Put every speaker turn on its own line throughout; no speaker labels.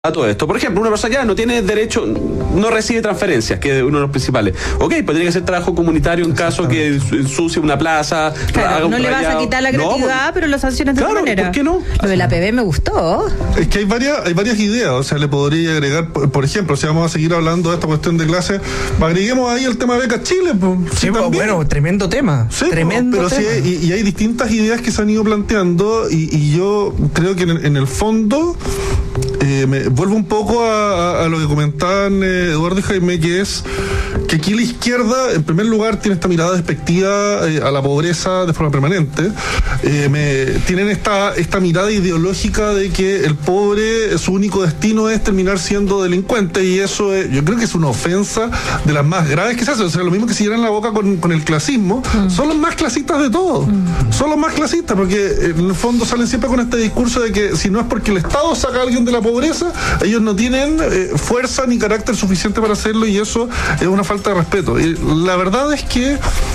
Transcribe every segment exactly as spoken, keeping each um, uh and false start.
a todo esto. Por ejemplo, una persona ya no tiene derecho, no recibe transferencias, que es uno de los principales. Ok, pues tiene que hacer trabajo comunitario en caso que ensucie una plaza.
Claro, no le vas a quitar la gratuidad, no, pero lo sancionas de
claro,
otra manera.
¿por qué no?
Lo de la P B me gustó.
Es que hay varias, hay varias ideas, o sea, le podría agregar, por, por ejemplo, si vamos a seguir hablando de esta cuestión de clase, agreguemos ahí el tema de becas Chile. Pues,
sí,
sí,
pues, bueno, tremendo tema.
Sí,
tremendo
pero
tema.
Sí, y, y hay distintas ideas que se han ido planteando y, y yo creo que en, en el fondo eh, me vuelvo un poco a A, a lo que comentaban eh, Eduardo y Jaime, que es que aquí la izquierda, en primer lugar, tiene esta mirada despectiva eh, a la pobreza de forma permanente. Eh, me, tienen esta, esta mirada ideológica de que el pobre, su único destino es terminar siendo delincuente, y eso es, yo creo que es una ofensa de las más graves que se hace. O sea, lo mismo que se llenan la boca con, con el clasismo, mm. son los más clasistas de todos. Mm. Son los más clasistas, porque en el fondo salen siempre con este discurso de que si no es porque el Estado saca a alguien de la pobreza, ellos no tienen eh, fuerza ni carácter suficiente para hacerlo, y eso es una falta de respeto. Y la verdad es que,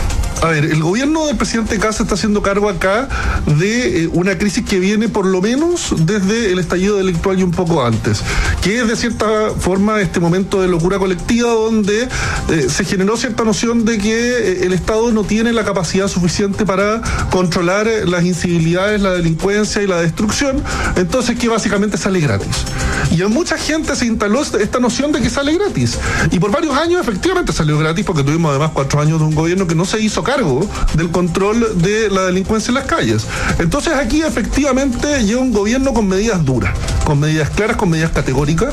a ver, el gobierno del presidente Kast está haciendo cargo acá de eh, una crisis que viene por lo menos desde el estallido delictual y un poco antes, que es de cierta forma este momento de locura colectiva donde eh, se generó cierta noción de que eh, el Estado no tiene la capacidad suficiente para controlar eh, las incivilidades, la delincuencia y la destrucción, entonces que básicamente sale gratis. Y en mucha gente se instaló esta noción de que sale gratis, y por varios años efectivamente salió gratis, porque tuvimos además cuatro años de un gobierno que no se hizo cargo del control de la delincuencia en las calles. Entonces aquí efectivamente llega un gobierno con medidas duras, con medidas claras, con medidas categóricas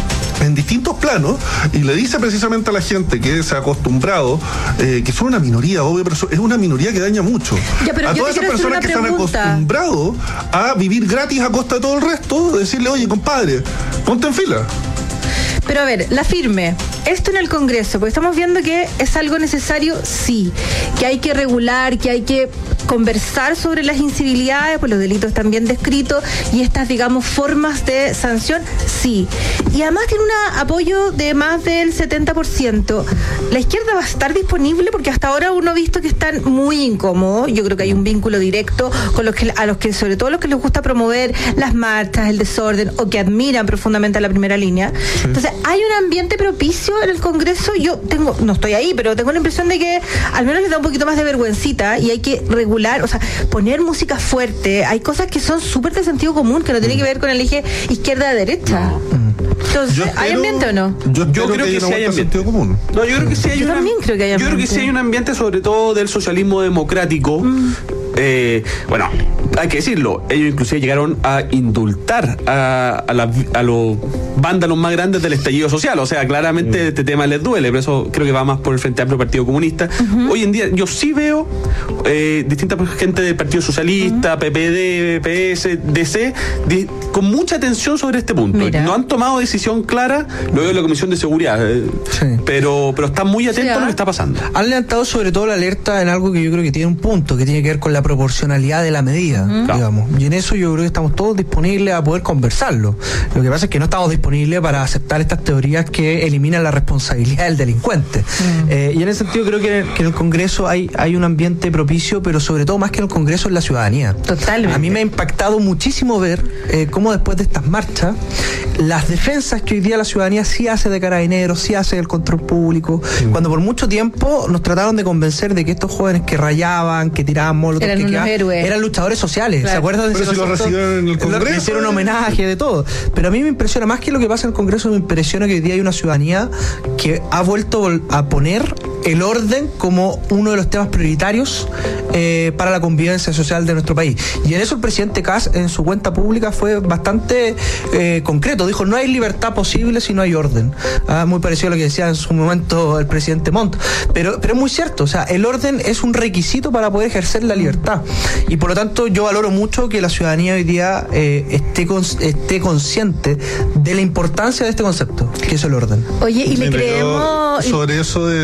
en distintos planos, y le dice precisamente a la gente que se ha acostumbrado, eh, que son una minoría, obvio, pero es una minoría que daña mucho.
Ya, pero
a todas esas personas que se han acostumbrado a vivir gratis a costa de todo el resto, decirle, oye, compadre, ponte en fila.
Pero a ver, la firme, esto en el Congreso, porque estamos viendo que es algo necesario, sí, que hay que regular, que hay que conversar sobre las incivilidades, pues los delitos están bien descritos, y estas, digamos, formas de sanción, sí. Y además tiene un apoyo de más del setenta por ciento. La izquierda va a estar disponible, porque hasta ahora uno ha visto que están muy incómodos. Yo creo que hay un vínculo directo con los que, a los que, sobre todo los que les gusta promover las marchas, el desorden, o que admiran profundamente a la primera línea. Sí. Entonces, hay un ambiente propicio en el Congreso. Yo tengo, no estoy ahí, pero tengo la impresión de que al menos les da un poquito más de vergüencita, y hay que regular, o sea, poner música fuerte. Hay cosas que son súper de sentido común, que no tienen que ver con el eje izquierda-derecha. No. Entonces,
espero,
¿hay ambiente o no?
Yo, yo creo que, que sí hay ambiente.
Común.
No, yo creo que sí hay
yo
una,
también creo que hay ambiente.
Yo creo que sí hay un ambiente, sobre todo del socialismo democrático. Mm. Eh, bueno, hay que decirlo, ellos inclusive llegaron a indultar a, a, la, a los vándalos más grandes del estallido social. O sea, claramente mm. este tema les duele, pero eso creo que va más por el Frente Amplio Partido Comunista. Uh-huh. Hoy en día yo sí veo eh, distinta gente del Partido Socialista, uh-huh. P P D, P S, D C, de, con mucha atención sobre este punto. Mira. No han tomado decisión clara, lo veo en la Comisión de Seguridad, eh, sí. pero, pero están muy atentos sí, a lo que está pasando.
Han levantado sobre todo la alerta en algo que yo creo que tiene un punto, que tiene que ver con la proporcionalidad de la medida, uh-huh. digamos. Y en eso yo creo que estamos todos disponibles a poder conversarlo. Lo que pasa es que no estamos disponibles para aceptar estas teorías que eliminan la responsabilidad del delincuente. Uh-huh. Eh, y en ese sentido creo que, que en el Congreso hay, hay un ambiente propicio, pero sobre todo más que en el Congreso es la ciudadanía.
Totalmente.
A mí me ha impactado muchísimo ver eh, cómo después de estas marchas, las defensas que hoy día la ciudadanía sí hace de Carabineros, sí hace del control público, uh-huh. cuando por mucho tiempo nos trataron de convencer de que estos jóvenes que rayaban, que tiraban molotov,
eran,
que
unos héroes.
eran luchadores sociales, claro. ¿Se acuerdan de
Pero
ese
si lo recibieron en el Congreso?
Le hicieron un homenaje de todo. Pero a mí me impresiona, más que lo que pasa en el Congreso, me impresiona que hoy día hay una ciudadanía que ha vuelto a poner el orden como uno de los temas prioritarios eh, para la convivencia social de nuestro país. Y en eso el presidente Kast en su cuenta pública fue bastante eh, concreto. Dijo, no hay libertad posible si no hay orden. Ah, muy parecido a lo que decía en su momento el presidente Montt. Pero, pero es muy cierto, o sea, el orden es un requisito para poder ejercer la libertad. Y por lo tanto yo valoro mucho que la ciudadanía hoy día eh, esté, con, esté consciente de la importancia de este concepto, que es el orden.
Oye, y le
sí,
creemos...
Sobre eso de, de si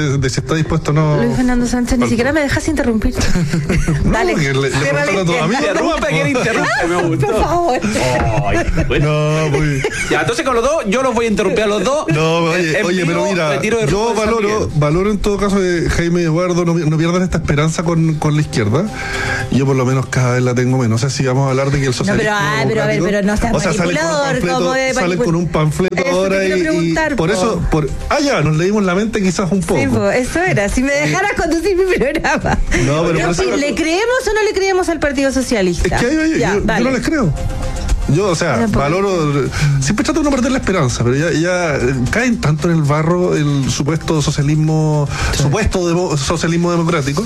está dispuesto a no.
Luis Fernando Sánchez, ni siquiera me dejas interrumpir.
No,
Dale.
porque le, le
Ciérrale.
preguntaron a tus amigos.
Interrumpe, que interrumpe, me gustó.
Por favor.
Ay, bueno.
No, pues.
Ya, entonces con los dos, yo los voy a interrumpir a los dos.
No, oye,
En
oye,
vivo,
pero mira,
retiro de
yo
Rufo de San
valoro,
Miguel.
valoro en todo caso que Jaime y Eduardo no, no pierdan esta esperanza con, con la izquierda. Yo por lo menos cada vez la tengo menos. No sé si vamos a hablar de que el socialismo
pero, ah, pero, a ver,
democrático-
pero no seas
o sea, salen con un
manipulador,
panfleto,
como de
salen
manipul-
con un panfleto
Eso te
ahora
quiero
y, y
preguntar,
por
po.
eso, por, ah ya, nos leímos la mente quizás un poco.
Sí, po, eso era. Si me dejaras conducir mi programa.
No, pero por
sí,
eso-
¿le creemos o no le creemos al Partido Socialista?
Es que ahí, ahí,
Ya,
yo, yo
dale.
no les creo. Yo, o sea,
Tampoco.
valoro. Siempre trato de no perder la esperanza, pero ya, ya eh, caen tanto en el barro el supuesto socialismo, supuesto demo- socialismo democrático.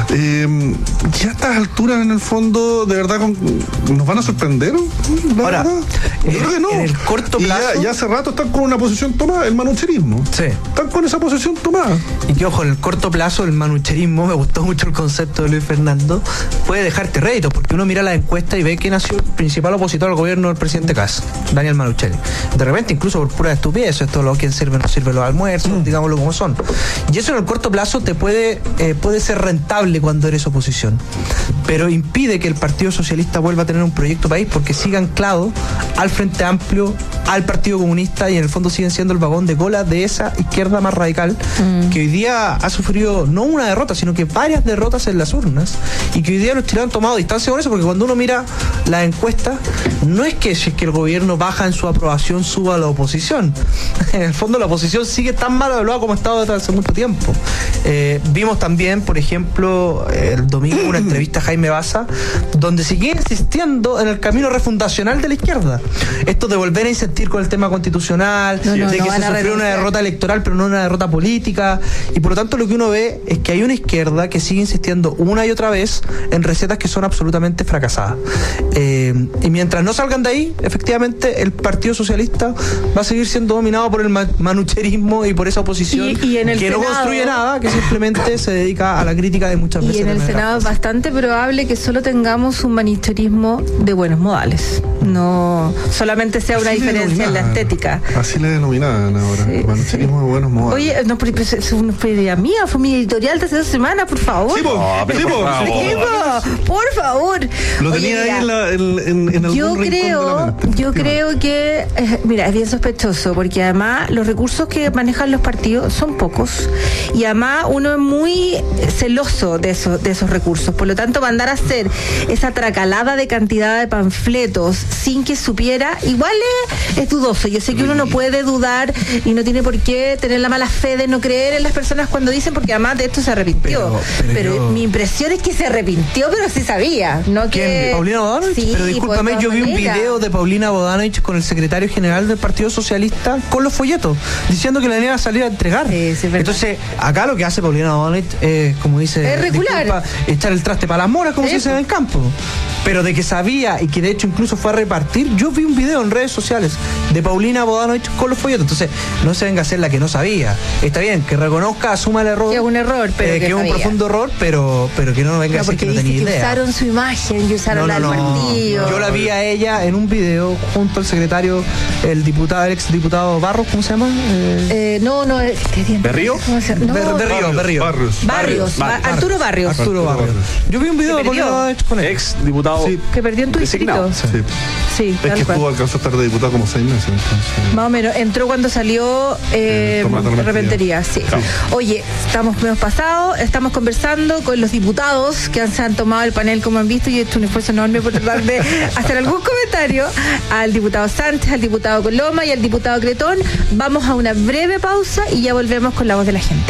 Eh, ya a estas alturas, en el fondo, de verdad, con- ¿nos van a sorprender? La
Ahora,
verdad. Yo
en-
creo que no.
en el corto
Y ya-
plazo-
Ya, hace rato están con una posición tomada, el manucherismo.
Sí.
Están con esa posición tomada.
Y que ojo, en el corto plazo el manucherismo, me gustó mucho el concepto de Luis Fernando, puede dejarte réditos, porque uno mira la encuesta y ve quién ha sido el principal opositor al gobierno del presidente Kass, Daniel Manucheri. De repente, incluso por pura estupidez, esto es lo que sirve, no sirve los almuerzos,
Mm.
digámoslo como son. Y eso en el corto plazo te puede, eh, puede ser rentable cuando eres oposición, pero impide que el Partido Socialista vuelva a tener un proyecto país porque siga anclado al Frente Amplio, al Partido Comunista, y en el fondo siguen siendo el vagón de cola de esa izquierda más radical que hoy día ha sufrido no una derrota, sino que varias derrotas en las urnas, y que hoy día los chilenos han tomado distancia con eso, porque cuando uno mira la encuesta, no es que si es que el gobierno baja en su aprobación, suba a la oposición. En el fondo la oposición sigue tan mal evaluada como ha estado desde hace mucho tiempo. Eh, vimos también, por ejemplo, el domingo una entrevista a Jaime Baza, donde sigue insistiendo en el camino refundacional de la izquierda. Esto de volver a insistir con el tema constitucional,
No, no,
de
no
que
van
se
a
sufrió una
renunciar.
derrota electoral, pero no una derrota política. Y por lo tanto lo que uno ve es que hay una izquierda que sigue insistiendo una y otra vez en recetas que son absolutamente fracasadas. Eh, y mientras no salgan de ahí, efectivamente el Partido Socialista va a seguir siendo dominado por el ma- manucherismo y por esa oposición
Y- y en el
que no
Senado-
construye nada, que simplemente se dedica a la crítica de muchas veces.
Y en
de
el
manera
Senado es
fácil.
bastante probable que solo tengamos un manicherismo de buenos modales. No solamente sea una
Así le
diferencia en la
denominaban.
estética.
Así le denominaban ahora.
Sí,
Manucherismo de buenos modos.
Oye, no, pero es es una idea mía, fue mi editorial de hace dos semanas, por favor.
Sí, po,
No, pero
sí,
por
po.
favor.
Sí, po, por favor.
Lo
Oye,
tenía ahí
mira,
en, la, en, en, en algún
yo
rincón de la
creo,
mente.
yo creo que, eh, mira, es bien sospechoso, porque además los recursos que manejan los partidos son pocos, y además uno es muy celoso de esos, de esos recursos. Por lo tanto, mandar a hacer esa tracalada de cantidad de panfletos sin que supiera, igual es, es dudoso. Yo sé que uno no puede dudar y no tiene por qué tener la mala fe de no creer en las personas cuando dicen, porque además de esto se arrepintió.
Pero- pero
Pero,
yo-
mi impresión es que se arrepintió, pero sí sabía, no que...
¿Quién? ¿Paulina Bodanovich?
Sí,
pero discúlpame,
pues, de
yo vi un
todas maneras.
video de Paulina Bodanovich con el secretario general del Partido Socialista con los folletos, diciendo que la iba a salir a entregar.
Sí, sí, es verdad.
Entonces, acá lo que hace Paulina Bodanovich es, como dice,
Es regular.
disculpa, echar el traste para las moras, como
Sí,
se dice en
pues.
el campo. Pero de que sabía y que de hecho incluso fue a repartir, yo vi un video en redes sociales de Paulina Bodanovich con los folletos. Entonces, no se venga a hacer la que no sabía. Está bien, que reconozca, asuma el error.
Que es un error, pero
eh,
que
que es un
sabía.
profundo error, pero, pero que no venga
No,
a decir
porque
que no
dice
tenía
que
idea.
usaron su imagen y usaron la del partido.
Yo la vi a ella en un video junto al secretario, el diputado, el ex diputado Barros, ¿cómo se llama? Eh,
Eh, no, no, eh, ¿qué tiene?
¿Berrío?
¿Cómo se llama? No,
Ber- Berrío, Berrío.
Barrios.
Barrios,
Bar-
Ba- Arturo Barrios,
Arturo Barrios. Yo vi un video
Que
de Paulina
perdió.
Bodanovich con él.
Ex diputado.
Sí.
que perdió en tu
Designado.
distrito.
Sí.
Sí,
Es
tal
que
cual.
estuvo, alcanzó a estar de diputado como seis meses. Entonces.
Más o menos, entró cuando salió eh,
Eh, tomando
repentería, sí.
Claro.
Oye, estamos hemos pasado, estamos conversando con los diputados que han, se han tomado el panel, como han visto, y he hecho un esfuerzo enorme por tratar de hacer algún comentario al diputado Sánchez, al diputado Coloma y al diputado Cretón. Vamos a una breve pausa y ya volvemos con la voz de la gente.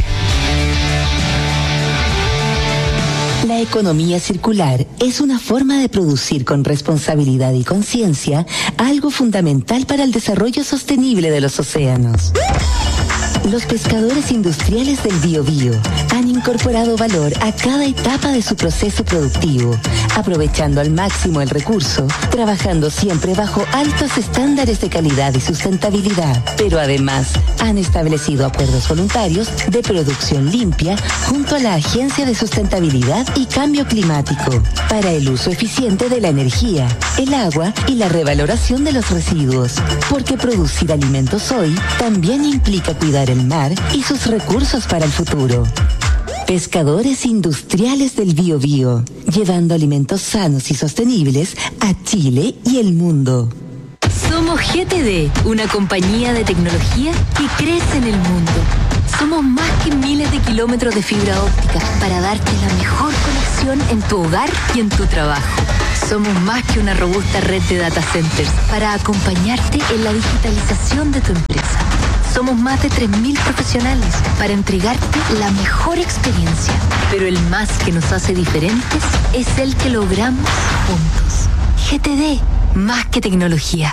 La economía circular es una forma de producir con responsabilidad y conciencia algo fundamental para el desarrollo sostenible de los océanos. Los pescadores industriales del Biobío han incorporado valor a cada etapa de su proceso productivo, aprovechando al máximo el recurso, trabajando siempre bajo altos estándares de calidad y sustentabilidad. Pero además han establecido acuerdos voluntarios de producción limpia junto a la Agencia de Sustentabilidad y Cambio Climático para el uso eficiente de la energía, el agua y la revaloración de los residuos. Porque producir alimentos hoy también implica cuidar el del mar y sus recursos para el futuro. Pescadores Industriales del Biobío, llevando alimentos sanos y sostenibles a Chile y el mundo.
Somos G T D, una compañía de tecnología que crece en el mundo. Somos más que miles de kilómetros de fibra óptica para darte la mejor conexión en tu hogar y en tu trabajo. Somos más que una robusta red de data centers para acompañarte en la digitalización de tu empresa. Somos más de tres mil profesionales para entregarte la mejor experiencia. Pero el más que nos hace diferentes es el que logramos juntos. G T D, más que tecnología.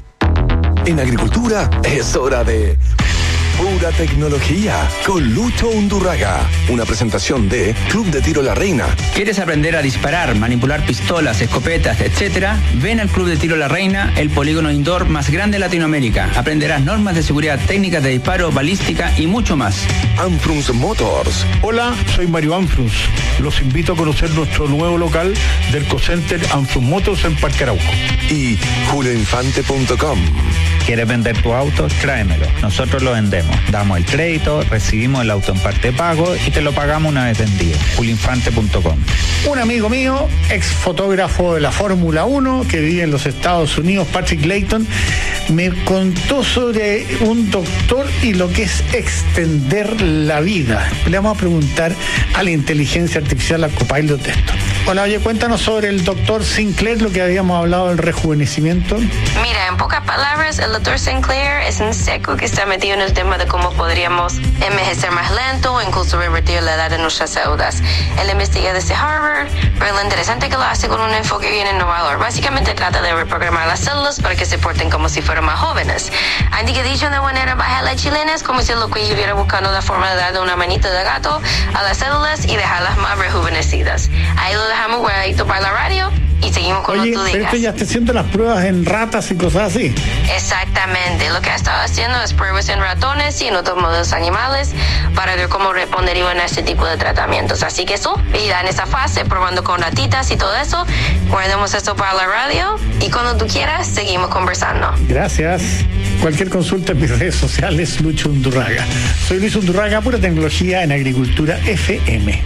En agricultura es hora de Pura Tecnología con Lucho Undurraga. Una presentación de Club de Tiro La Reina.
¿Quieres aprender a disparar, manipular pistolas, escopetas, etcétera? Ven al Club de Tiro La Reina, el polígono indoor más grande de Latinoamérica. Aprenderás normas de seguridad, técnicas de disparo, balística y mucho más.
Anfrunz Motors.
Hola, soy Mario Anfrunz. Los invito a conocer nuestro nuevo local del Cocenter Anfrunz Motors en Parque Arauco.
Y julio infante punto com.
¿Quieres vender tu auto? Tráemelo. Nosotros lo vendemos. Damos el crédito, recibimos el auto en parte de pago y te lo pagamos una vez vendido. julio infante punto com.
Un amigo mío, ex fotógrafo de la Fórmula uno, que vive en los Estados Unidos, Patrick Layton, me contó sobre un doctor y lo que es extender la vida. Le vamos a preguntar a la inteligencia artificial, a Copilot, de esto. Hola, oye, cuéntanos sobre el doctor Sinclair, lo que habíamos hablado del rejuvenecimiento.
Mira, en pocas palabras, el doctor Sinclair es un seco que está metido en el tema de cómo podríamos envejecer más lento o incluso revertir la edad de nuestras células. Él investiga desde Harvard, pero lo interesante que lo hace con un enfoque bien innovador. Básicamente trata de reprogramar las células para que se porten como si fueran más jóvenes. Andy, que dicho de manera baja la chilena, es como si lo que estuviera buscando la forma de darle una manita de gato a las células y dejarlas más rejuvenecidas. Ahí lo dejamos guardadito para la radio y seguimos con
Oye,
lo que tú
pero
digas.
esto ya está haciendo las pruebas en ratas y cosas así.
Exactamente, lo que ha estado haciendo es pruebas en ratones y en otros modelos animales para ver cómo responderían a este tipo de tratamientos. Así que eso, y ya en esa fase, probando con ratitas y todo eso, guardemos esto para la radio y cuando tú quieras, seguimos conversando.
Gracias. Cualquier consulta en mis redes sociales, Lucho Undurraga. Soy Luis Undurraga, Pura Tecnología en Agricultura F M.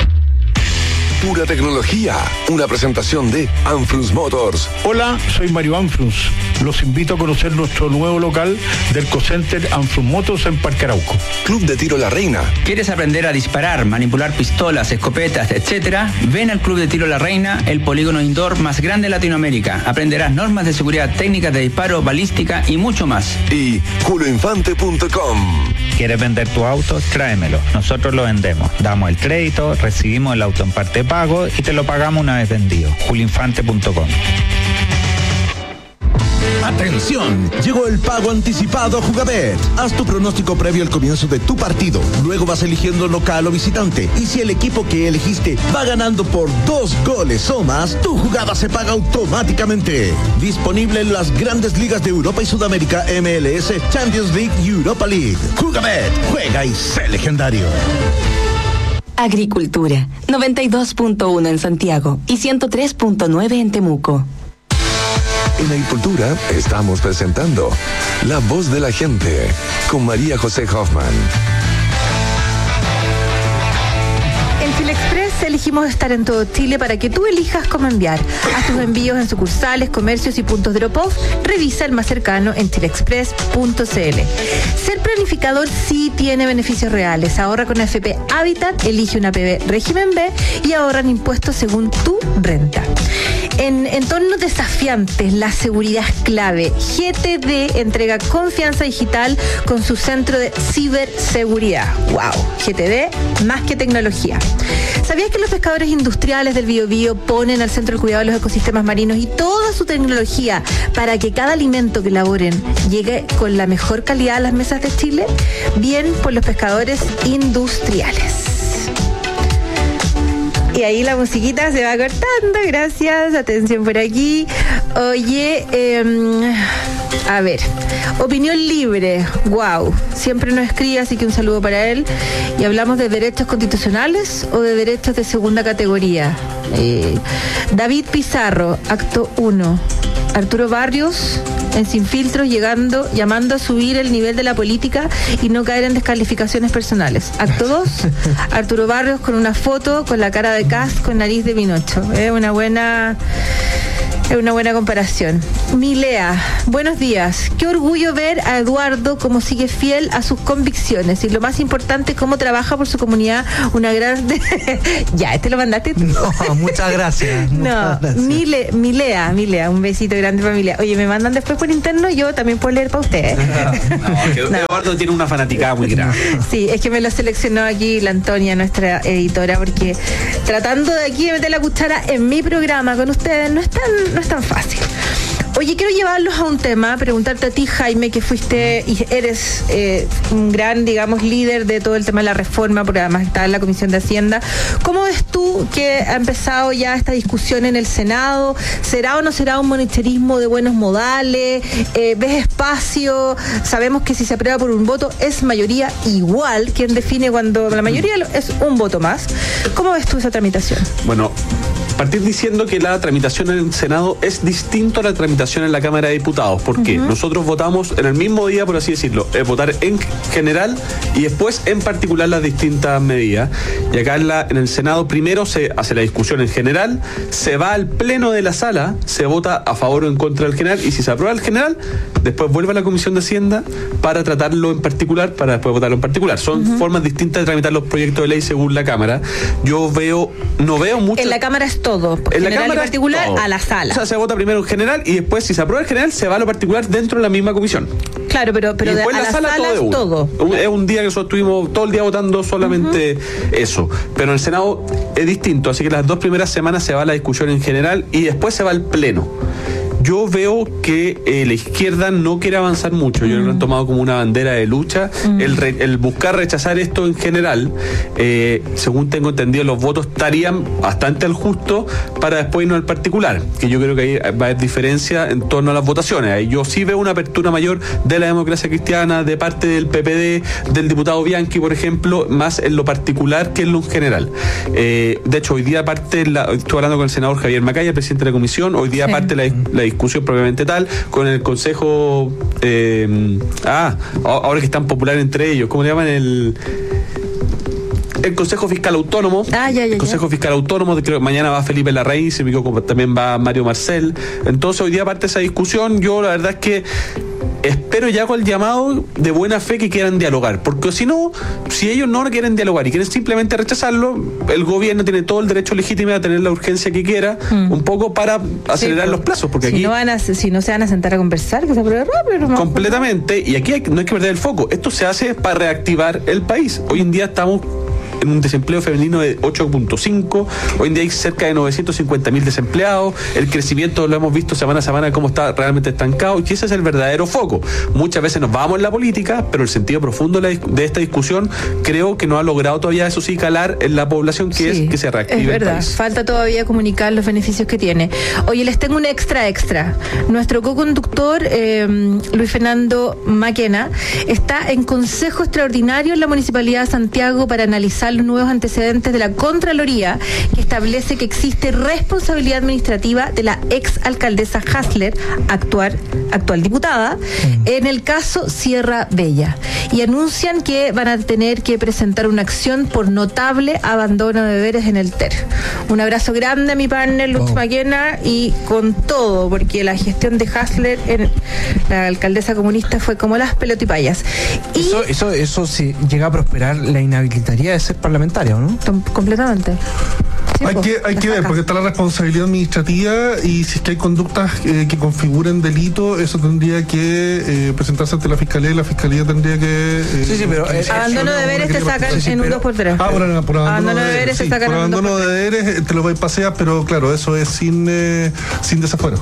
Pura Tecnología, una presentación de Anfrunz Motors.
Hola, soy Mario Anfrunz. Los invito a conocer nuestro nuevo local del Cocenter Anfrunz Motors en Parque Arauco.
Club de Tiro La Reina.
¿Quieres aprender a disparar, manipular pistolas, escopetas, etcétera? Ven al Club de Tiro La Reina, el polígono indoor más grande de Latinoamérica. Aprenderás normas de seguridad, técnicas de disparo, balística y mucho más.
Y julio infante punto com.
¿Quieres vender tu auto? Tráemelo. Nosotros lo vendemos. Damos el crédito, recibimos el auto en parte de pago y te lo pagamos una vez vendido. julio infante punto com.
Atención, llegó el pago anticipado a Jugabet. Haz tu pronóstico previo al comienzo de tu partido. Luego vas eligiendo local o visitante. Y si el equipo que elegiste va ganando por dos goles o más, tu jugada se paga automáticamente. Disponible en las grandes ligas de Europa y Sudamérica, M L S, Champions League y Europa League. Jugabet, juega y sé legendario.
Agricultura, noventa y dos punto uno en Santiago y ciento tres punto nueve en Temuco.
En Agricultura estamos presentando La Voz de la Gente con María José Hoffman.
En Chile Express elegimos estar en todo Chile para que tú elijas cómo enviar. Haz tus envíos en sucursales, comercios y puntos de Drop-Off. Revisa el más cercano en chile express punto c l. Ser planificador sí tiene beneficios reales. Ahorra con A F P Habitat, elige una P B régimen B y ahorran impuestos según tu renta. En entornos desafiantes, la seguridad es clave. G T D entrega confianza digital con su centro de ciberseguridad. ¡Wow! G T D, más que tecnología. ¿Sabías que los pescadores industriales del Biobío ponen al centro el cuidado de los ecosistemas marinos y toda su tecnología para que cada alimento que elaboren llegue con la mejor calidad a las mesas de Chile? Bien por los pescadores industriales. Y ahí la musiquita se va cortando, gracias, atención por aquí. Oye, eh, a ver, opinión libre, wow, siempre nos escribe, así que un saludo para él. Y hablamos de derechos constitucionales o de derechos de segunda categoría. Eh, David Pizarro, acto uno. Arturo Barrios, en Sin Filtros, llegando, llamando a subir el nivel de la política y no caer en descalificaciones personales. Acto dos, Arturo Barrios con una foto con la cara de Kast con nariz de Pinocho. Es una buena... Es una buena comparación. Milea, buenos días. Qué orgullo ver a Eduardo como sigue fiel a sus convicciones y lo más importante, cómo trabaja por su comunidad. Una gran... ya, ¿este lo mandaste tú?
No, muchas gracias.
No,
muchas gracias.
Mile, Milea, Milea, un besito grande para Milea. Oye, me mandan después por interno, yo también puedo leer para ustedes.
No, que no. Eduardo tiene una fanaticada muy grande.
Sí, es que me lo seleccionó aquí la Antonia, nuestra editora, porque tratando de aquí de meter la cuchara en mi programa con ustedes no es tan, no es tan fácil. Oye, quiero llevarlos a un tema, preguntarte a ti, Jaime, que fuiste y eres eh, un gran, digamos, líder de todo el tema de la reforma, porque además estás en la Comisión de Hacienda. ¿Cómo ves tú que ha empezado ya esta discusión en el Senado? ¿Será o no será un monetarismo de buenos modales? Eh, ¿Ves espacio? Sabemos que si se aprueba por un voto es mayoría igual. ¿Quién define cuando la mayoría es un voto más? ¿Cómo ves tú esa tramitación?
Bueno, partir diciendo que la tramitación en el Senado es distinto a la tramitación en la Cámara de Diputados. ¿Por qué? Uh-huh. Nosotros votamos en el mismo día, por así decirlo, es votar en general y después en particular las distintas medidas. Y acá en, la, en el Senado primero se hace la discusión en general, se va al pleno de la sala, se vota a favor o en contra del general y si se aprueba el general, después vuelve a la Comisión de Hacienda para tratarlo en particular, para después votarlo en particular. Son uh-huh. formas distintas de tramitar los proyectos de ley según la Cámara. Yo veo, no veo mucho...
En la Cámara es todo,
en
la Cámara en particular
todo.
A la sala.
O sea, se vota primero en general y después, si se aprueba el general, se va a lo particular dentro de la misma comisión.
Claro, pero, pero
y
de, a
la,
la
sala,
sala
todo
es todo.
Un, es un día que nosotros estuvimos todo el día votando solamente uh-huh. eso. Pero en el Senado es distinto, así que las dos primeras semanas se va a la discusión en general y después se va al pleno. Yo veo que eh, la izquierda no quiere avanzar mucho. Yo mm. lo han tomado como una bandera de lucha. Mm. El, re, el buscar rechazar esto en general, eh, según tengo entendido, los votos estarían bastante al justo para después irnos al particular. Que yo creo que ahí va a haber diferencia en torno a las votaciones. Ahí yo sí veo una apertura mayor de la democracia cristiana, de parte del P P D, del diputado Bianchi, por ejemplo, más en lo particular que en lo general. Eh, de hecho, hoy día parte, la, estoy hablando con el senador Javier Macaya, el presidente de la comisión, hoy día sí. parte la, la discusión propiamente tal, con el Consejo, eh, ah, ahora que están populares entre ellos, ¿cómo le llaman? El el Consejo Fiscal Autónomo,
ah, ya, ya,
el Consejo
ya.
Fiscal Autónomo, creo que mañana va Felipe Larraín, se me equivoco, también va Mario Marcel. Entonces hoy día parte esa discusión. Yo la verdad es que espero ya con el llamado de buena fe que quieran dialogar, porque si no, si ellos no quieren dialogar y quieren simplemente rechazarlo, el gobierno tiene todo el derecho legítimo a tener la urgencia que quiera, mm. un poco para acelerar sí, los plazos, porque
si
aquí
no van a, si no se van a sentar a conversar, que se apruebe rápido.
Completamente, y aquí hay, no hay que perder el foco. Esto se hace para reactivar el país. Hoy en día estamos en un desempleo femenino de ocho punto cinco, hoy en día hay cerca de novecientos cincuenta mil desempleados, el crecimiento lo hemos visto semana a semana cómo está realmente estancado, y ese es el verdadero foco. Muchas veces nos vamos en la política, pero el sentido profundo de esta discusión creo que no ha logrado todavía, eso sí, calar en la población, que sí, es que se reactive
es verdad,
el país.
Falta todavía comunicar los beneficios que tiene. Oye, les tengo un extra extra. Nuestro co-conductor eh, Luis Fernando Maquena está en consejo extraordinario en la Municipalidad de Santiago para analizar los nuevos antecedentes de la Contraloría, que establece que existe responsabilidad administrativa de la ex alcaldesa Hasler, actual, actual diputada, mm. en el caso Sierra Bella, y anuncian que van a tener que presentar una acción por notable abandono de deberes en el T E R. Un abrazo grande a mi partner Lux oh. Maquena, y con todo, porque la gestión de Hasler en la alcaldesa comunista fue como las pelotipayas. Y
eso, eso, eso si llega a prosperar, la inhabilitaría de ser parlamentario, ¿no?
Completamente. Sí,
hay que, hay que ver, porque está la responsabilidad administrativa, y si es que hay conductas eh, que configuren delito, eso tendría que eh, presentarse ante la fiscalía, y la fiscalía tendría que... Eh,
sí, sí, pero eh, abandono de deberes te sacan sí, sí, en un dos por tres.
Ah, por, por abandono de deberes te sacan en un dos por tres. Por abandono de deberes te lo voy a pasear, pero claro, eso es sin, eh, sin desafuero.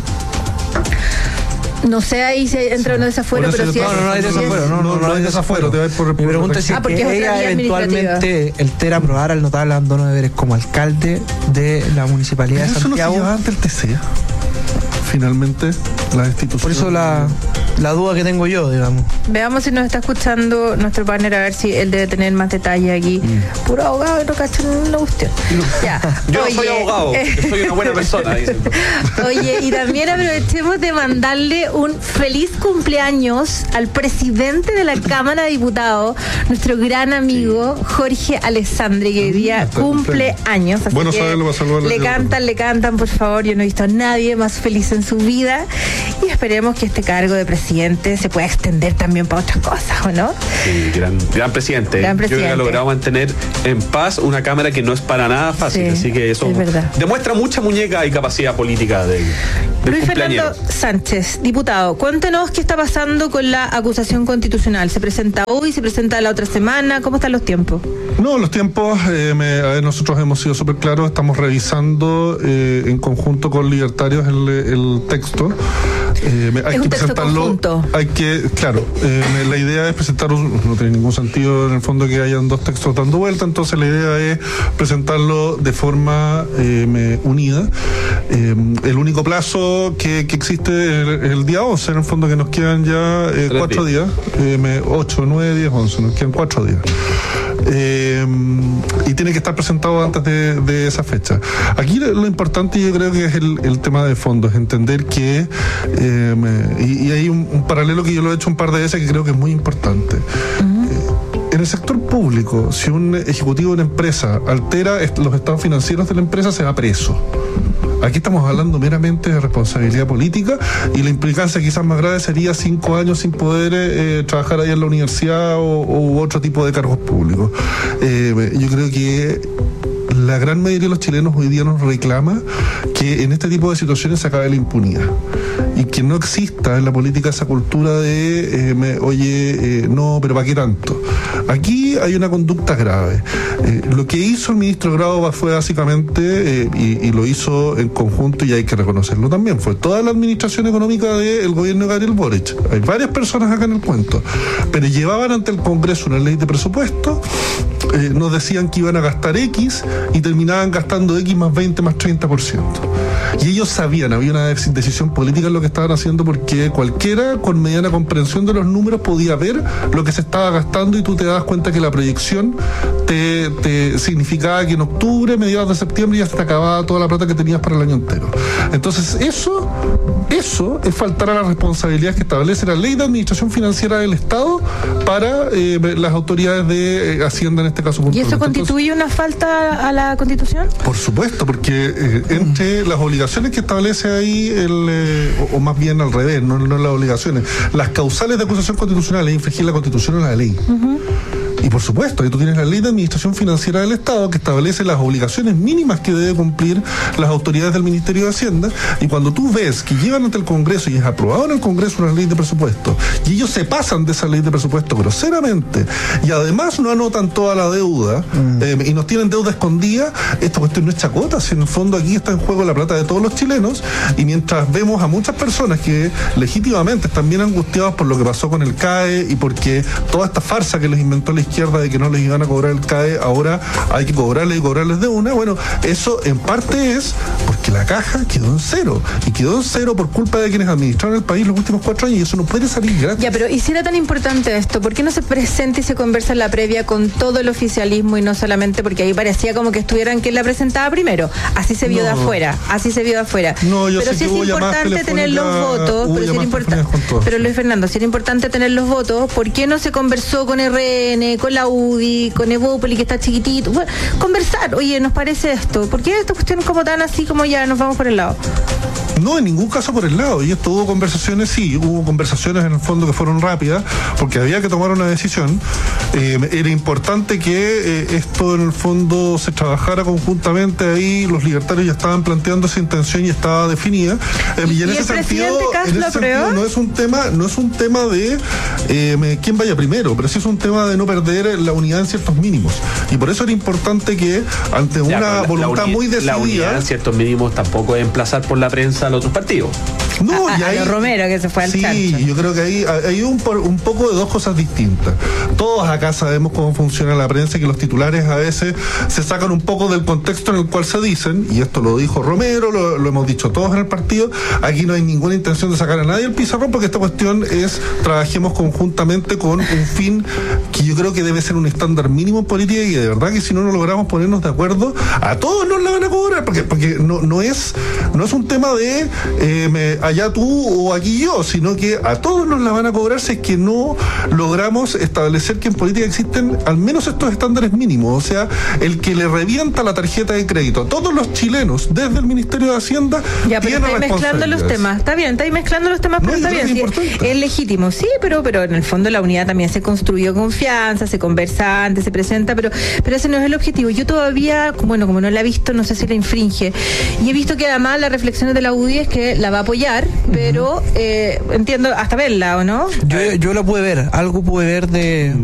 No sé ahí si entra uno desafuero, pero si
no, no, no hay desafuero, no, no, no hay desafuero. Te va a ir por,
Mi
pregunta es si
ah,
que ella eventualmente el T E R aprobara el notable abandono de deberes como alcalde de la Municipalidad de Santiago.
Eso no se lleva ante el T C, finalmente, la institución.
Por eso la... la duda que tengo yo, digamos.
Veamos si nos está escuchando nuestro partner, a ver si él debe tener más detalle aquí. Mm. Puro abogado y no cachan la cuestión. Ya.
Yo
Oye,
no soy abogado,
eh,
yo soy una buena persona. Dicen.
Oye, y también aprovechemos de mandarle un feliz cumpleaños al presidente de la Cámara de Diputados, nuestro gran amigo Jorge Alessandri, que hoy día cumple años. Así
bueno,
que
saberlo, saludarlo,
le cantan, le cantan, por favor. Yo no he visto a nadie más feliz en su vida. Y esperemos que este cargo de presidente se pueda extender también para otras cosas, ¿o no?
Sí, gran, gran presidente.
Gran presidente.
Yo creo que ha logrado mantener en paz una Cámara que no es para nada fácil.
Sí,
así que eso
es
demuestra mucha muñeca y capacidad política del, del
Luis
cumpleañero.
Fernando Sánchez, diputado, cuéntenos qué está pasando con la acusación constitucional. ¿Se presenta hoy? ¿Se presenta la otra semana? ¿Cómo están los tiempos?
No, los tiempos, eh, me, a ver, nosotros hemos sido súper claros, estamos revisando eh, en conjunto con Libertarios el, el texto. Eh, me, hay
es
que
un texto
presentarlo,
conjunto.
Hay que, claro, eh, la idea es presentarlo, no tiene ningún sentido en el fondo que hayan dos textos dando vuelta, entonces la idea es presentarlo de forma eh, me, unida. Eh, el único plazo que, que existe es el, el día once, en el fondo que nos quedan ya eh, cuatro días, eh, me, ocho, nueve, diez, once, nos quedan cuatro días. Eh, y tiene que estar presentado antes de, de esa fecha. Aquí lo importante yo creo que es el, el tema de fondo, es entender que eh, me, y, y hay un, un paralelo que yo lo he hecho un par de veces que creo que es muy importante. Uh-huh. eh, en el sector público, si un ejecutivo de una empresa altera est- los estados financieros de la empresa, se va preso. Aquí estamos hablando meramente de responsabilidad política y la implicancia quizás más grave sería cinco años sin poder eh, trabajar ahí en la universidad o, u otro tipo de cargos públicos. Eh, yo creo que la gran mayoría de los chilenos hoy día nos reclama que en este tipo de situaciones se acabe la impunidad y que no exista en la política esa cultura de eh, me, oye, eh, no, pero ¿para qué tanto? Aquí hay una conducta grave. Eh, lo que hizo el ministro Grau fue básicamente, eh, y, y lo hizo en conjunto, y hay que reconocerlo también, fue toda la administración económica del gobierno de Gabriel Boric. Hay varias personas acá en el cuento, pero llevaban ante el Congreso una ley de presupuesto, eh, nos decían que iban a gastar X y terminaban gastando X más veinte más treinta por ciento. Y ellos sabían, había una decisión política en lo que estaban haciendo, porque cualquiera con mediana comprensión de los números podía ver lo que se estaba gastando y tú te das cuenta que la proyección te, te significaba que en octubre, mediados de septiembre, ya se te acababa toda la plata que tenías para el año entero. Entonces eso, eso es faltar a las responsabilidades que establece la Ley de Administración Financiera del Estado para eh, las autoridades de eh, Hacienda en este caso.
¿Y eso constituye Entonces, una falta a la Constitución?
Por supuesto, porque eh, entre las obligaciones que establece ahí, el, eh, o, o más bien al revés, no, no las obligaciones, las causales de acusación constitucional es infringir la Constitución o la ley. Uh-huh. Y por supuesto, ahí tú tienes la Ley de Administración Financiera del Estado que establece las obligaciones mínimas que deben cumplir las autoridades del Ministerio de Hacienda, y cuando tú ves que llevan ante el Congreso y es aprobado en el Congreso una ley de presupuesto y ellos se pasan de esa ley de presupuesto groseramente y además no anotan toda la deuda mm. eh, y nos tienen deuda escondida, esta cuestión no es chacota, si en el fondo aquí está en juego la plata de todos los chilenos, y mientras vemos a muchas personas que legítimamente están bien angustiados por lo que pasó con el C A E y porque toda esta farsa que les inventó la izquierda de que no les iban a cobrar el C A E, ahora hay que cobrarles y cobrarles de una. Bueno, eso en parte es porque la caja quedó en cero, y quedó en cero por culpa de quienes administraron el país los últimos cuatro años, y eso no puede salir gratis.
Ya, pero ¿y si era tan importante esto? ¿Por qué no se presenta y se conversa en la previa con todo el oficialismo y no solamente porque ahí parecía como que estuvieran quien la presentaba primero? Así se vio
no.
de afuera, así se vio de afuera.
No, yo
pero
sé
si
que
es
hubo
importante tener los votos, pero, si era importa- pero Luis Fernando, si era importante tener los votos, ¿por qué no se conversó con R N, con la U D I, con Evópoli, que está chiquitito? Bueno, conversar, oye, nos parece esto. ¿Por qué esta cuestión como tan así como ya nos vamos por el lado?
No, en ningún caso por el lado. Y esto hubo conversaciones, sí, hubo conversaciones en el fondo que fueron rápidas, porque había que tomar una decisión. Eh, era importante que eh, esto en el fondo se trabajara conjuntamente ahí, los libertarios ya estaban planteando esa intención y estaba definida. Eh, y,
¿Y
en
el
ese
presidente
sentido,
Kass
en
lo
ese
aprueba?
sentido no es un tema, no es un tema de eh, quién vaya primero, pero sí es un tema de no perder la unidad en ciertos mínimos. Y por eso era importante que ante una
ya, la,
voluntad
la uni-
muy decidida.
La unidad en ciertos mínimos tampoco es emplazar por la prensa a los otros partidos.
No,
a,
y
a
ahí,
lo Romero que se fue al
sí,
chancho.
yo creo que ahí hay un, un poco de dos cosas distintas. Todos acá sabemos cómo funciona la prensa y que los titulares a veces se sacan un poco del contexto en el cual se dicen, y esto lo dijo Romero, lo, lo hemos dicho todos en el partido. Aquí no hay ninguna intención de sacar a nadie del pizarrón, porque esta cuestión es trabajemos conjuntamente con un fin que yo creo que debe ser un estándar mínimo en política, y de verdad que si no nos logramos ponernos de acuerdo, a todos nos la van a cobrar, porque, porque no, no es no es un tema de eh, me, allá tú o aquí yo, sino que a todos nos la van a cobrar si es que no logramos establecer que en política existen al menos estos estándares mínimos. O sea, el que le revienta la tarjeta de crédito a todos los chilenos desde el Ministerio de Hacienda
ya, pero
tiene
estáis mezclando los temas. Está bien, estáis mezclando los temas,
No,
pero
yo
está
creo
bien.
que es
Sí,
importante.
es legítimo, sí, pero, pero en el fondo la unidad también se construyó confianza, se conversa antes, se presenta, pero, pero ese no es el objetivo. Yo todavía, bueno, como no la he visto, no sé si la infringe. Y he visto que además las reflexiones de la U D I es que la va a apoyar, pero eh, entiendo hasta verla, ¿o no?
Yo, yo la pude ver, algo pude ver de,